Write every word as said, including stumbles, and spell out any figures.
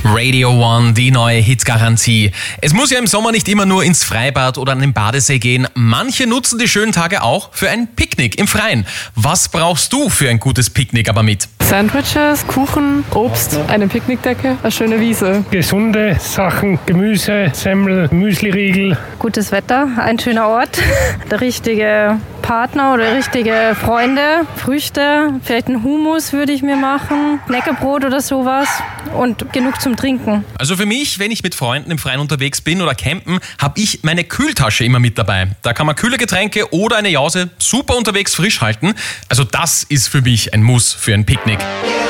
Radio One, die neue Hitgarantie. Es muss ja im Sommer nicht immer nur ins Freibad oder an den Badesee gehen. Manche nutzen die schönen Tage auch für ein Picknick im Freien. Was brauchst du für ein gutes Picknick aber mit? Sandwiches, Kuchen, Obst, eine Picknickdecke, eine schöne Wiese. Gesunde Sachen, Gemüse, Semmel, Müsliriegel. Gutes Wetter, ein schöner Ort, der richtige Partner oder richtige Freunde, Früchte, vielleicht ein Hummus würde ich mir machen, Knäckebrot oder sowas und genug zum Trinken. Also für mich, wenn ich mit Freunden im Freien unterwegs bin oder campen, habe ich meine Kühltasche immer mit dabei. Da kann man kühle Getränke oder eine Jause super unterwegs frisch halten. Also das ist für mich ein Muss für ein Picknick.